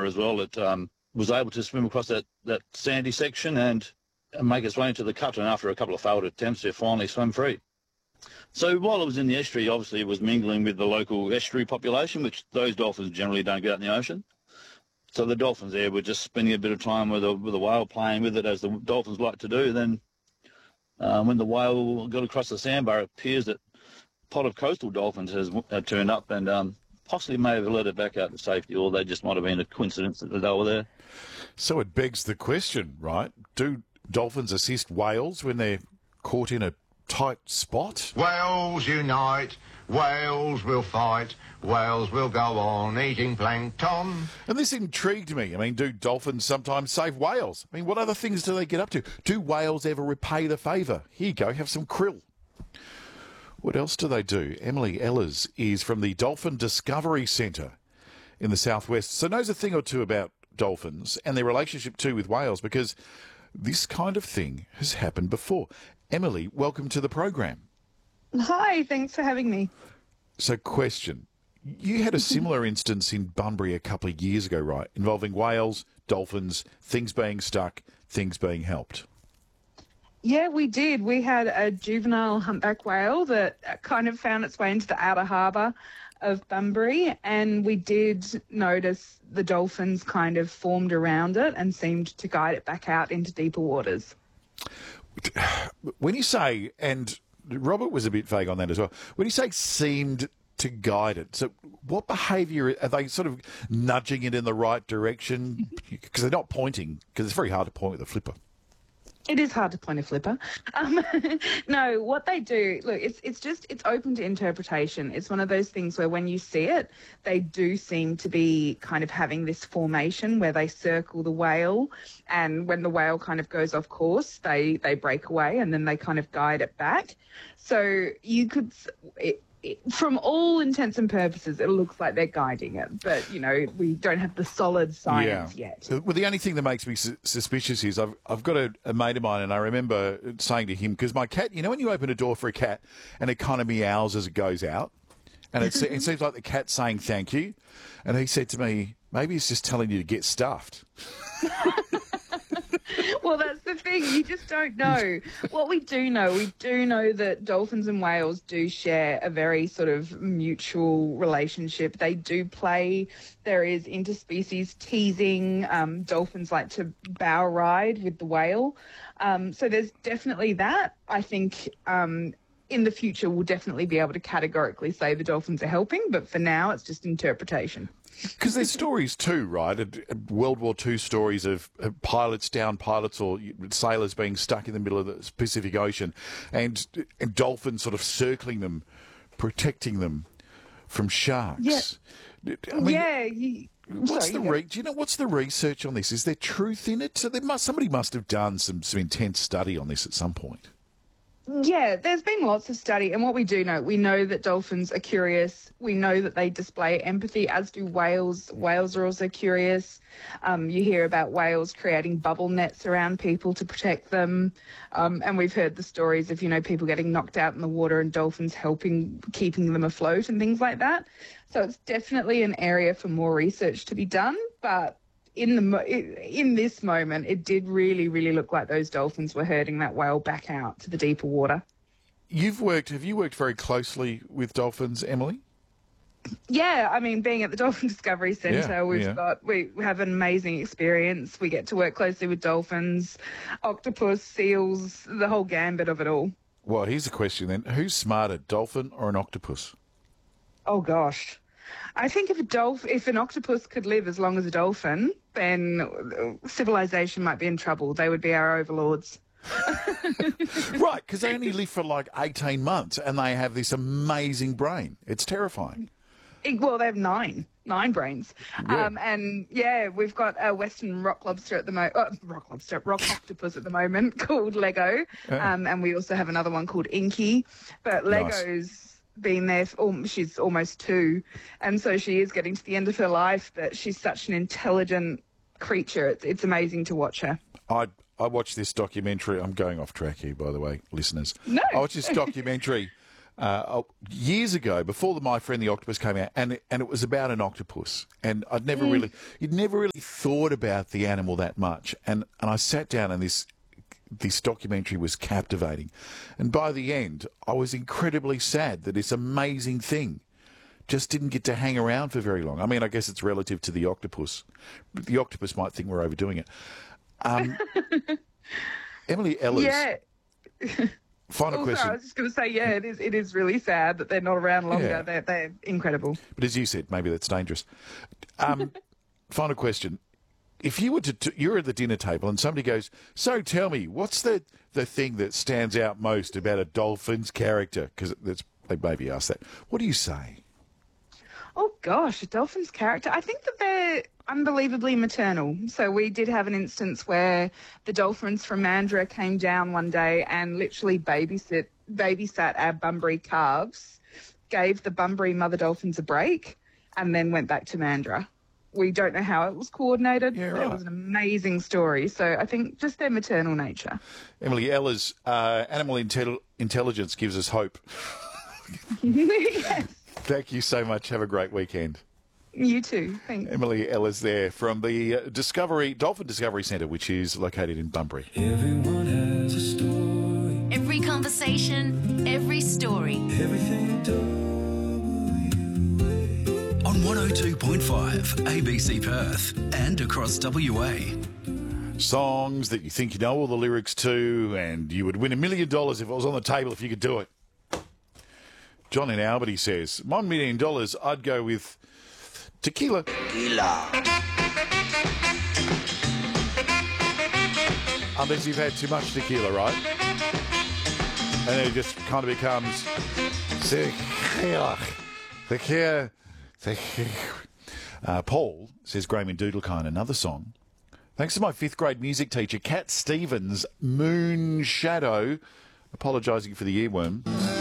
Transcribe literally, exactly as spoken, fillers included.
partner as well that um, was able to swim across that, that sandy section and make its way into the cut, and after a couple of failed attempts, it finally swam free. So while it was in the estuary, obviously it was mingling with the local estuary population, which those dolphins generally don't get out in the ocean. So the dolphins there were just spending a bit of time with a, with a whale, playing with it, as the dolphins like to do. Then uh, when the whale got across the sandbar, it appears that a pod of coastal dolphins has uh, turned up and um, possibly may have let it back out to safety, or they just might have been a coincidence that they were there. So it begs the question, right? Do dolphins assist whales when they're caught in a tight spot? Whales unite, whales will fight, whales will go on eating plankton. And this intrigued me. I mean, do dolphins sometimes save whales? I mean, what other things do they get up to? Do whales ever repay the favour? Here you go, have some krill. What else do they do? Emily Ellers is from the Dolphin Discovery Centre in the southwest, so knows a thing or two about dolphins and their relationship too with whales, because this kind of thing has happened before. Emily, welcome to the program. Hi, thanks for having me. So, question. You had a similar instance in Bunbury a couple of years ago, right, involving whales, dolphins, things being stuck, things being helped. Yeah, we did. We had a juvenile humpback whale that kind of found its way into the outer harbour of Bunbury, and we did notice the dolphins kind of formed around it and seemed to guide it back out into deeper waters. When you say, and Robert was a bit vague on that as well, when you say seemed to guide it, so what behaviour, are they sort of nudging it in the right direction? Because they're not pointing, because it's very hard to point with a flipper. It is hard to point a flipper. Um, no, what they do, look, it's it's just, it's open to interpretation. It's one of those things where when you see it, they do seem to be kind of having this formation where they circle the whale, and when the whale kind of goes off course, they, they break away and then they kind of guide it back. So you could... It, from all intents and purposes, it looks like they're guiding it, but, you know, we don't have the solid science yeah. yet. Well, the only thing that makes me su- suspicious is I've, I've got a, a mate of mine, and I remember saying to him, because my cat, you know when you open a door for a cat and it kind of meows as it goes out, and it, it seems like the cat's saying thank you, and he said to me, maybe it's just telling you to get stuffed. Well, that's the thing. You just don't know. What we do know, we do know that dolphins and whales do share a very sort of mutual relationship. They do play. There is interspecies teasing. Um, dolphins like to bow ride with the whale. Um, so there's definitely that. I think um, in the future we'll definitely be able to categorically say the dolphins are helping, but for now it's just interpretation. Because there's stories too, right? World War Two stories of pilots down, pilots or sailors being stuck in the middle of the Pacific Ocean, and, and dolphins sort of circling them, protecting them from sharks. Yeah. I mean, yeah. You, what's sorry, the re- do you know what's the research on this? Is there truth in it? So there must somebody must have done some some intense study on this at some point. Yeah, there's been lots of study, and what we do know, we know that dolphins are curious. We know that they display empathy, as do whales. Whales are also curious. Um, you hear about whales creating bubble nets around people to protect them, um, and we've heard the stories of, you know, people getting knocked out in the water and dolphins helping, keeping them afloat and things like that. So it's definitely an area for more research to be done, but in the mo- in this moment, it did really, really look like those dolphins were herding that whale back out to the deeper water. You've worked, have you worked very closely with dolphins, Emily? Yeah, I mean, being at the Dolphin Discovery Centre, yeah, we've yeah. got we have an amazing experience. We get to work closely with dolphins, octopus, seals, the whole gambit of it all. Well, here's the question then: who's smarter, dolphin or an octopus? Oh gosh. I think if a dolphin, if an octopus could live as long as a dolphin, then civilization might be in trouble. They would be our overlords. Right, because they only live for like eighteen months and they have this amazing brain. It's terrifying. It, well, they have nine, nine brains. Yeah. Um, and, yeah, we've got a Western rock lobster at the moment, uh, rock lobster, rock octopus at the moment called Lego. Yeah. Um, and we also have another one called Inky. But Lego's... Nice. Been there, for, oh, she's almost two, and so she is getting to the end of her life, but she's such an intelligent creature. It's, it's amazing to watch her. I I watched this documentary. I'm going off track here, by the way, listeners. No. I watched this documentary uh, oh, years ago, before the My Friend the Octopus came out, and it, and it was about an octopus, and I'd never really, you'd never really thought about the animal that much, and and I sat down and this. This documentary was captivating. And by the end, I was incredibly sad that this amazing thing just didn't get to hang around for very long. I mean, I guess it's relative to the octopus. The octopus might think we're overdoing it. Um, Emily Ellers. Yeah. Final Oh, question. sorry, I was just going to say, yeah, it is. It is really sad that they're not around longer. Yeah. They're, they're incredible. But as you said, maybe that's dangerous. Um, final question. If you were to, t- you're at the dinner table and somebody goes, so tell me, what's the, the thing that stands out most about a dolphin's character? Because they maybe ask that. What do you say? Oh, gosh, a dolphin's character. I think that they're unbelievably maternal. So we did have an instance where the dolphins from Mandurah came down one day and literally babysit, babysat our Bunbury calves, gave the Bunbury mother dolphins a break, and then went back to Mandurah. We don't know how it was coordinated, Yeah, but right. it was an amazing story. So I think just their maternal nature. Emily Ellers, uh, animal intel- intelligence gives us hope. Yes, Thank you so much. Have a great weekend. you too. Thanks. Emily Ellers there from the uh, Discovery Dolphin Discovery Centre, which is located in Bunbury. Everyone has a story. Every conversation, every story. Everything on one oh two point five A B C Perth and across W A. Songs that you think you know all the lyrics to, and you would win a million dollars if it was on the table if you could do it. John in Albany says, one million dollars, I'd go with tequila. Tequila. Unless you've had too much tequila, right? And then it just kind of becomes tequila. Tequila. Tequila. Uh, Paul says, Graham in Doodlekine, another song. Thanks to my fifth grade music teacher, Cat Stevens, Moon Shadow. Apologising for the earworm.